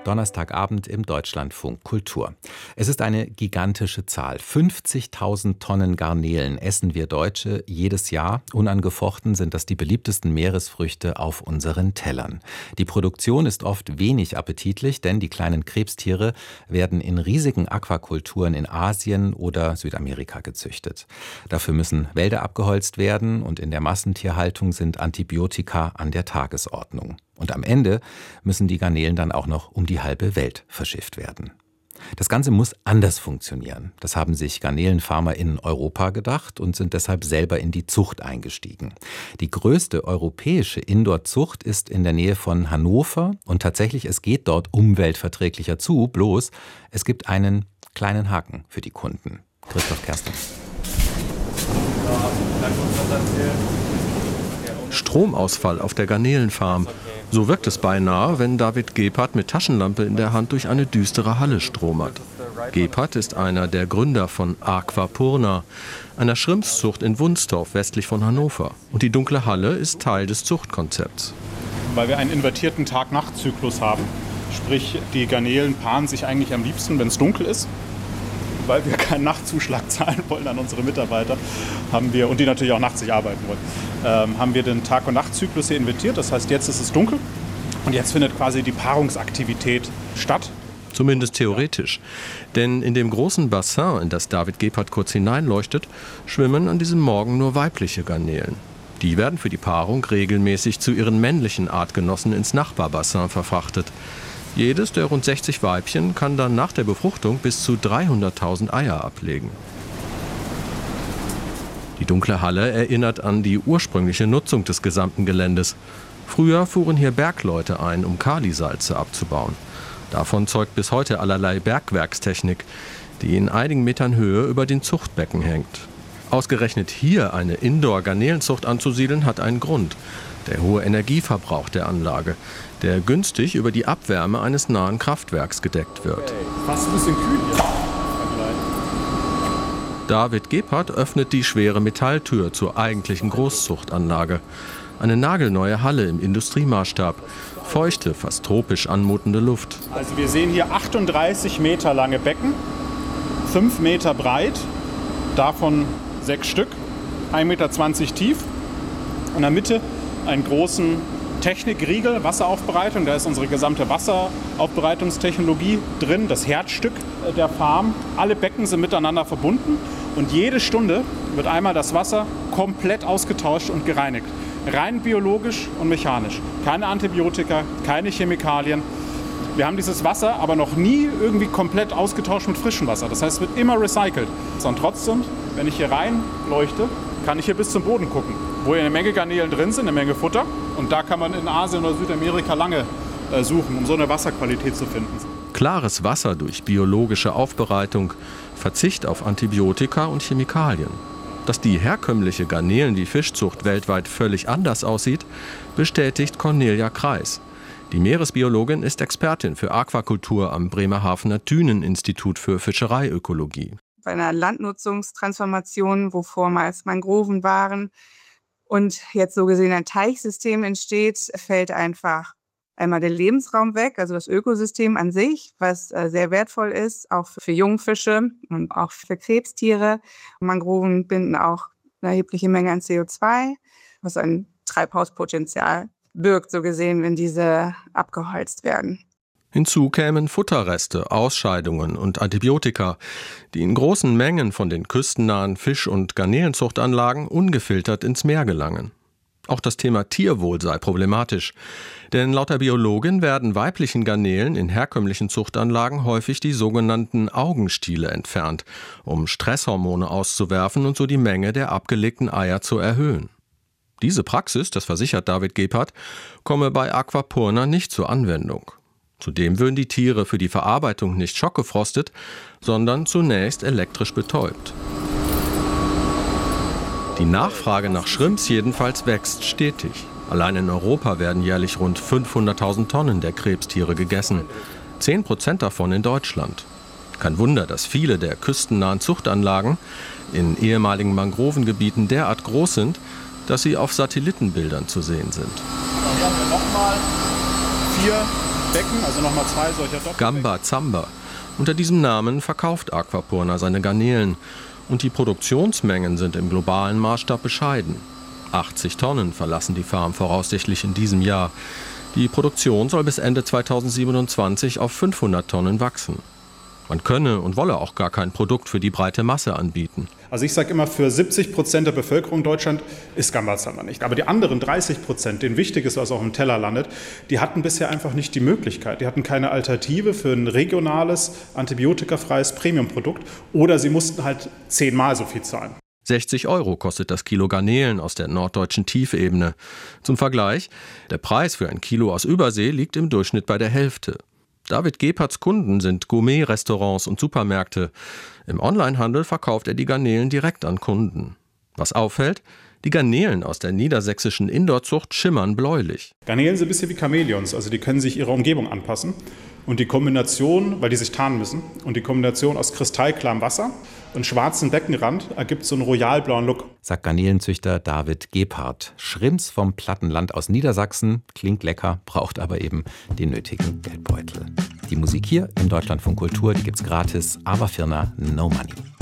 Donnerstagabend im Deutschlandfunk Kultur. Es ist eine gigantische Zahl. 50.000 Tonnen Garnelen essen wir Deutsche jedes Jahr. Unangefochten sind das die beliebtesten Meeresfrüchte auf unseren Tellern. Die Produktion ist oft wenig appetitlich, denn die kleinen Krebstiere werden in riesigen Aquakulturen in Asien oder Südamerika gezüchtet. Dafür müssen Wälder abgeholzt werden und in der Massentierhaltung sind Antibiotika an der Tagesordnung. Und am Ende müssen die Garnelen dann auch noch um die halbe Welt verschifft werden. Das Ganze muss anders funktionieren. Das haben sich Garnelenfarmer in Europa gedacht und sind deshalb selber in die Zucht eingestiegen. Die größte europäische Indoor-Zucht ist in der Nähe von Hannover und tatsächlich, es geht dort umweltverträglicher zu, bloß es gibt einen kleinen Haken für die Kunden. Christoph Kersten. Stromausfall auf der Garnelenfarm. So wirkt es beinahe, wenn David Gebhardt mit Taschenlampe in der Hand durch eine düstere Halle stromert. Gebhardt ist einer der Gründer von Aquapurna, einer Schrimpszucht in Wunstorf westlich von Hannover. Und die dunkle Halle ist Teil des Zuchtkonzepts. Weil wir einen invertierten Tag-Nacht-Zyklus haben. Sprich, die Garnelen paaren sich eigentlich am liebsten, wenn es dunkel ist. Weil wir keinen Nachtzuschlag zahlen wollen an unsere Mitarbeiter, und die natürlich auch nachts nicht arbeiten wollen, haben wir den Tag- und Nachtzyklus hier invertiert. Das heißt, jetzt ist es dunkel und jetzt findet quasi die Paarungsaktivität statt. Zumindest theoretisch. Denn in dem großen Bassin, in das David Gebhardt kurz hineinleuchtet, schwimmen an diesem Morgen nur weibliche Garnelen. Die werden für die Paarung regelmäßig zu ihren männlichen Artgenossen ins Nachbarbassin verfrachtet. Jedes der rund 60 Weibchen kann dann nach der Befruchtung bis zu 300.000 Eier ablegen. Die dunkle Halle erinnert an die ursprüngliche Nutzung des gesamten Geländes. Früher fuhren hier Bergleute ein, um Kalisalze abzubauen. Davon zeugt bis heute allerlei Bergwerkstechnik, die in einigen Metern Höhe über den Zuchtbecken hängt. Ausgerechnet hier eine Indoor-Garnelenzucht anzusiedeln, hat einen Grund. Der hohe Energieverbrauch der Anlage, der günstig über die Abwärme eines nahen Kraftwerks gedeckt wird. Fast ein bisschen kühl hier. David Gebhardt öffnet die schwere Metalltür zur eigentlichen Großzuchtanlage. Eine nagelneue Halle im Industriemaßstab. Feuchte, fast tropisch anmutende Luft. Also wir sehen hier 38 Meter lange Becken, 5 Meter breit, davon 6 Stück, 1,20 Meter tief. In der Mitte einen großen Technikriegel, Wasseraufbereitung. Da ist unsere gesamte Wasseraufbereitungstechnologie drin, das Herzstück der Farm. Alle Becken sind miteinander verbunden und jede Stunde wird einmal das Wasser komplett ausgetauscht und gereinigt. Rein biologisch und mechanisch. Keine Antibiotika, keine Chemikalien. Wir haben dieses Wasser aber noch nie irgendwie komplett ausgetauscht mit frischem Wasser. Das heißt, es wird immer recycelt. Und trotzdem, wenn ich hier reinleuchte, kann ich hier bis zum Boden gucken, wo hier eine Menge Garnelen drin sind, eine Menge Futter. Und da kann man in Asien oder Südamerika lange suchen, um so eine Wasserqualität zu finden. Klares Wasser durch biologische Aufbereitung, Verzicht auf Antibiotika und Chemikalien. Dass die herkömmliche Garnelen- wie Fischzucht weltweit völlig anders aussieht, bestätigt Cornelia Kreis. Die Meeresbiologin ist Expertin für Aquakultur am Bremerhavener Dünen-Institut für Fischereiökologie. Bei einer Landnutzungstransformation, wo vormals Mangroven waren und jetzt so gesehen ein Teichsystem entsteht, fällt einfach einmal der Lebensraum weg, also das Ökosystem an sich, was sehr wertvoll ist, auch für Jungfische und auch für Krebstiere. Mangroven binden auch eine erhebliche Menge an CO2, was ein Treibhauspotenzial birgt, so gesehen, wenn diese abgeholzt werden. Hinzu kämen Futterreste, Ausscheidungen und Antibiotika, die in großen Mengen von den küstennahen Fisch- und Garnelenzuchtanlagen ungefiltert ins Meer gelangen. Auch das Thema Tierwohl sei problematisch, denn laut der Biologin werden weiblichen Garnelen in herkömmlichen Zuchtanlagen häufig die sogenannten Augenstiele entfernt, um Stresshormone auszuwerfen und so die Menge der abgelegten Eier zu erhöhen. Diese Praxis, das versichert David Gebhardt, komme bei Aquapurna nicht zur Anwendung. Zudem würden die Tiere für die Verarbeitung nicht schockgefrostet, sondern zunächst elektrisch betäubt. Die Nachfrage nach Shrimps jedenfalls wächst stetig. Allein in Europa werden jährlich rund 500.000 Tonnen der Krebstiere gegessen, 10% davon in Deutschland. Kein Wunder, dass viele der küstennahen Zuchtanlagen in ehemaligen Mangrovengebieten derart groß sind, dass sie auf Satellitenbildern zu sehen sind. Hier haben wir nochmal 4 Becken, also nochmal 2 solcher Doppelbecken. Gamba Zamba. Unter diesem Namen verkauft Aquapurna seine Garnelen. Und die Produktionsmengen sind im globalen Maßstab bescheiden. 80 Tonnen verlassen die Farm voraussichtlich in diesem Jahr. Die Produktion soll bis Ende 2027 auf 500 Tonnen wachsen. Man könne und wolle auch gar kein Produkt für die breite Masse anbieten. Also ich sage immer, für 70% der Bevölkerung in Deutschland ist Gamba Zamba nicht. Aber die anderen 30%, denen wichtig ist, was auf dem Teller landet, die hatten bisher einfach nicht die Möglichkeit. Die hatten keine Alternative für ein regionales, antibiotikafreies Premiumprodukt oder sie mussten halt 10-mal so viel zahlen. 60 € kostet das Kilo Garnelen aus der norddeutschen Tiefebene. Zum Vergleich, der Preis für ein Kilo aus Übersee liegt im Durchschnitt bei der Hälfte. David Gebhardts Kunden sind Gourmet-Restaurants und Supermärkte. Im Onlinehandel verkauft er die Garnelen direkt an Kunden. Was auffällt? Die Garnelen aus der niedersächsischen Indoorzucht schimmern bläulich. Garnelen sind ein bisschen wie Chamäleons, also die können sich ihrer Umgebung anpassen. Und die Kombination, weil die sich tarnen müssen, und die Kombination aus kristallklarem Wasser und schwarzem Beckenrand ergibt so einen royalblauen Look. Sagt Garnelenzüchter David Gebhardt. Shrimps vom Plattenland aus Niedersachsen, klingt lecker, braucht aber eben den nötigen Geldbeutel. Die Musik hier im Deutschlandfunk Kultur, die gibt's gratis, aber Firna No Money.